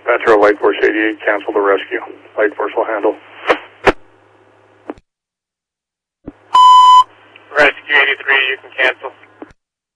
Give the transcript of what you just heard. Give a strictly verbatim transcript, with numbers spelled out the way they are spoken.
Metro Light Force eighty-eight, cancel the rescue. Light Force will handle. Rescue eighty-three, you can cancel.